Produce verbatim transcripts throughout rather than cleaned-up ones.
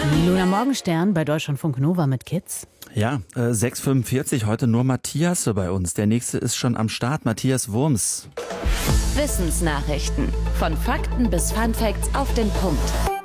Luna Morgenstern bei Deutschlandfunk Nova mit Kids. Ja, äh, sechs Uhr fünfundvierzig, heute nur Matthias so bei uns. Der nächste ist schon am Start, Matthias Wurms. Wissensnachrichten. Von Fakten bis Funfacts auf den Punkt.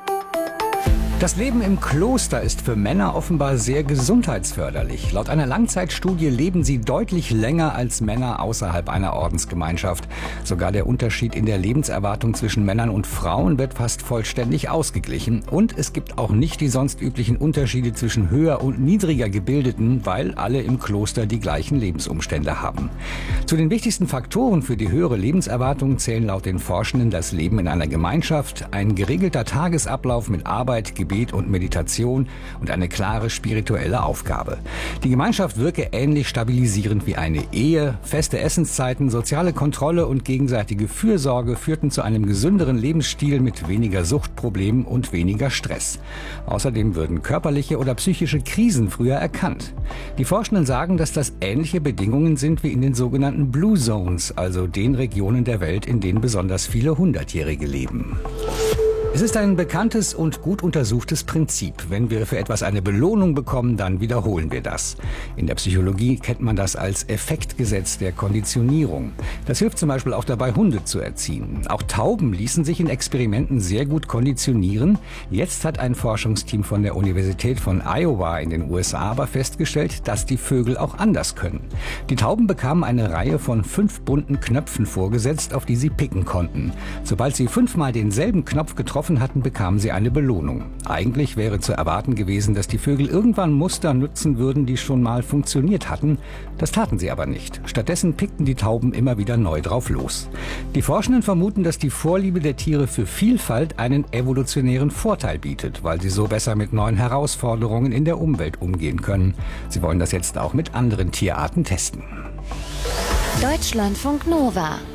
Das Leben im Kloster ist für Männer offenbar sehr gesundheitsförderlich. Laut einer Langzeitstudie leben sie deutlich länger als Männer außerhalb einer Ordensgemeinschaft. Sogar der Unterschied in der Lebenserwartung zwischen Männern und Frauen wird fast vollständig ausgeglichen. Und es gibt auch nicht die sonst üblichen Unterschiede zwischen höher und niedriger Gebildeten, weil alle im Kloster die gleichen Lebensumstände haben. Zu den wichtigsten Faktoren für die höhere Lebenserwartung zählen laut den Forschenden das Leben in einer Gemeinschaft, ein geregelter Tagesablauf mit Arbeit, Gebet und Meditation und eine klare spirituelle Aufgabe. Die Gemeinschaft wirke ähnlich stabilisierend wie eine Ehe. Feste Essenszeiten, soziale Kontrolle und gegenseitige Fürsorge führten zu einem gesünderen Lebensstil mit weniger Suchtproblemen und weniger Stress. Außerdem würden körperliche oder psychische Krisen früher erkannt. Die Forschenden sagen, dass das ähnliche Bedingungen sind wie in den sogenannten Blue Zones, also den Regionen der Welt, in denen besonders viele Hundertjährige leben. Es ist ein bekanntes und gut untersuchtes Prinzip. Wenn wir für etwas eine Belohnung bekommen, dann wiederholen wir das. In der Psychologie kennt man das als Effektgesetz der Konditionierung. Das hilft zum Beispiel auch dabei, Hunde zu erziehen. Auch Tauben ließen sich in Experimenten sehr gut konditionieren. Jetzt hat ein Forschungsteam von der Universität von Iowa in den U S A aber festgestellt, dass die Vögel auch anders können. Die Tauben bekamen eine Reihe von fünf bunten Knöpfen vorgesetzt, auf die sie picken konnten. Sobald sie fünfmal denselben Knopf getroffen hatten, bekamen sie eine Belohnung. Eigentlich wäre zu erwarten gewesen, dass die Vögel irgendwann Muster nutzen würden, die schon mal funktioniert hatten. Das taten sie aber nicht. Stattdessen pickten die Tauben immer wieder neu drauf los. Die Forschenden vermuten, dass die Vorliebe der Tiere für Vielfalt einen evolutionären Vorteil bietet, weil sie so besser mit neuen Herausforderungen in der Umwelt umgehen können. Sie wollen das jetzt auch mit anderen Tierarten testen. Deutschlandfunk Nova.